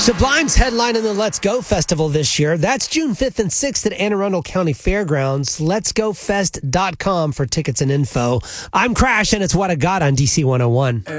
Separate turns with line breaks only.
Sublime's headline in the Let's Go Festival this year. That's June 5th and 6th at Anne Arundel County Fairgrounds. Let'sGoFest.com for tickets and info. I'm Crash, and it's What I Got on DC 101.